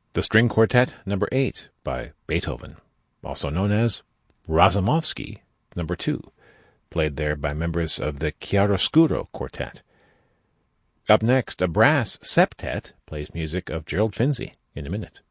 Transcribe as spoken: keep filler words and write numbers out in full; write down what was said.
The String Quartet Number eight by Beethoven, also known as Razumovsky Number two, played there by members of the Chiaroscuro Quartet. Up next, a brass septet plays music of Gerald Finzi in a minute.